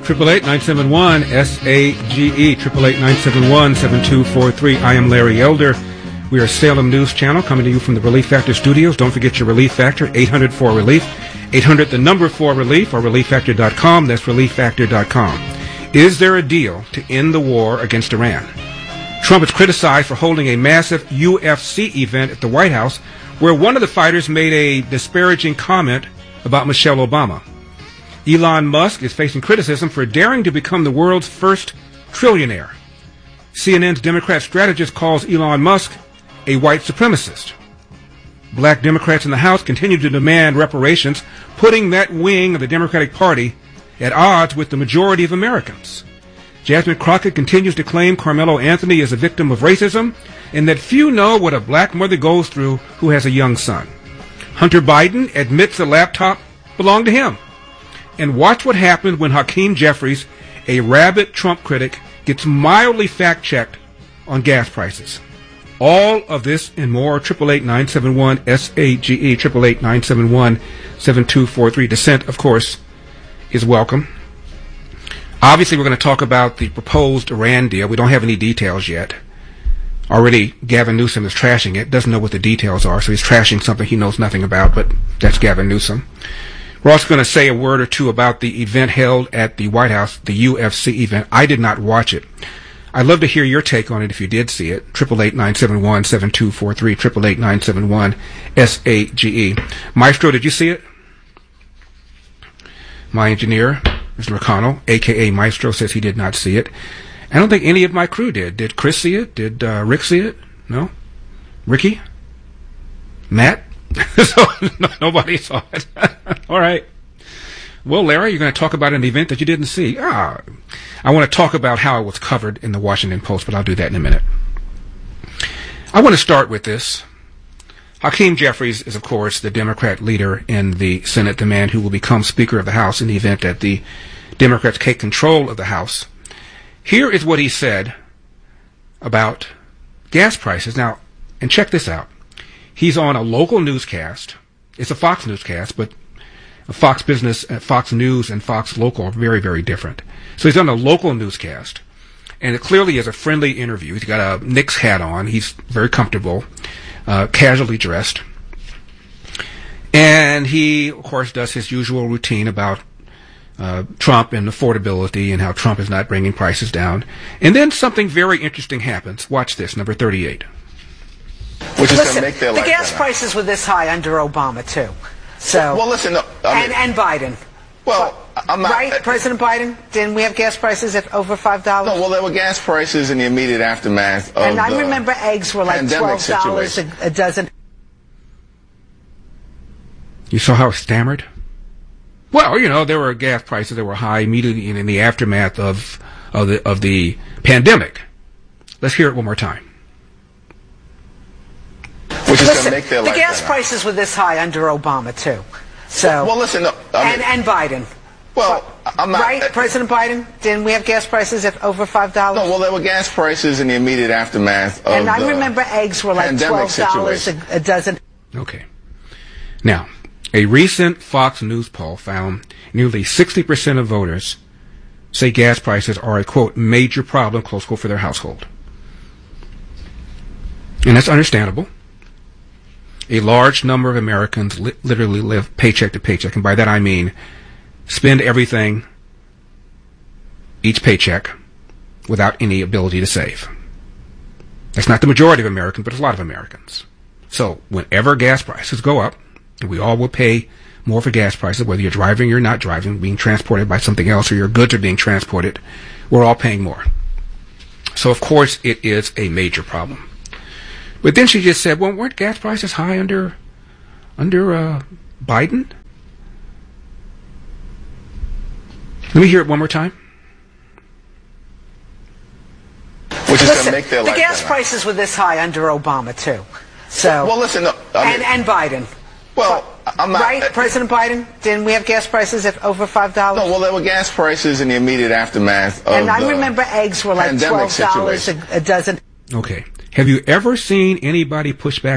888-971-SAGE, 888-971-7243. I am Larry Elder. We are Salem News Channel coming to you from the Relief Factor Studios. Don't forget your Relief Factor, 800-4RELIEF, 800-4RELIEF, or ReliefFactor.com. That's ReliefFactor.com. Is there a deal to end the war against Iran? Trump is criticized for holding a massive UFC event at the White House where one of the fighters made a disparaging comment about Michelle Obama. Elon Musk is facing criticism for daring to become the world's first trillionaire. CNN's Democrat strategist calls Elon Musk a white supremacist. Black Democrats in the House continue to demand reparations, putting that wing of the Democratic Party at odds with the majority of Americans. Jasmine Crockett continues to claim Carmelo Anthony is a victim of racism and that few know what a black mother goes through who has a young son. Hunter Biden admits the laptop belonged to him. And watch what happens when Hakeem Jeffries, a rabid Trump critic, gets mildly fact-checked on gas prices. All of this and more, 888-971-SAGE, 888-971-7243. Dissent, of course, is welcome. Obviously, we're going to talk about the proposed Iran deal. We don't have any details yet. Already, Gavin Newsom is trashing it, doesn't know what the details are, so he's trashing something he knows nothing about, but that's Gavin Newsom. We're also going to say a word or two about the event held at the White House, the UFC event. I did not watch it. I'd love to hear your take on it if you did see it. 888-971-7243, 888-971-SAGE. Maestro, did you see it? My engineer, Mr. McConnell, a.k.a. Maestro, says he did not see it. I don't think any of my crew did. Did Chris see it? Did Rick see it? No? Ricky? Matt? So, nobody saw it. All right. Well, Larry, you're going to talk about an event that you didn't see. I want to talk about how it was covered in the Washington Post, but I'll do that in a minute. I want to start with this. Hakeem Jeffries is, of course, the Democrat leader in the Senate, the man who will become Speaker of the House in the event that the Democrats take control of the House. Here is what he said about gas prices. Now, and check this out. He's on a local newscast. It's a Fox newscast, but Fox Business, Fox News, and Fox Local are very, very different. So he's on a local newscast, and it clearly is a friendly interview. He's got a Knicks hat on. He's very comfortable, casually dressed. And he, of course, does his usual routine about Trump and affordability and how Trump is not bringing prices down. And then something very interesting happens. Watch this, number 38. Which is going to make their life the gas better. Prices were this high under Obama, too. So, well, listen, no, and Biden. Well, I'm not... Right, President Biden? Didn't we have gas prices at over $5? No, well, there were gas prices in the immediate aftermath of and I remember eggs were like $12 a dozen. You saw how it stammered? Well, you know, there were gas prices that were high immediately in the aftermath of the pandemic. Let's hear it one more time. Which is going to make their life the gas better. Prices were this high under Obama, too. So, well, listen, no, and Biden. Well, I'm not... Right, President Biden? Didn't we have gas prices at over $5? No, well, there were gas prices in the immediate aftermath of and I remember eggs were like $12 a dozen. Okay. Now, a recent Fox News poll found nearly 60% of voters say gas prices are a, quote, major problem, close quote, for their household. And that's understandable. A large number of Americans literally live paycheck to paycheck, and by that I mean spend everything, each paycheck, without any ability to save. That's not the majority of Americans, but it's a lot of Americans. So whenever gas prices go up, and we all will pay more for gas prices, whether you're driving or not driving, being transported by something else, or your goods are being transported, we're all paying more. So of course it is a major problem. But then she just said, well, weren't gas prices high under Biden? Let me hear it one more time. Which is going to make their life better. The gas prices were this high under Obama, too. So, well, listen, no, and Biden. Well, I'm not... Right, President Biden? Didn't we have gas prices at over $5? No, well, there were gas prices in the immediate aftermath of and I remember eggs were like $12 a dozen. Okay. Have you ever seen anybody push back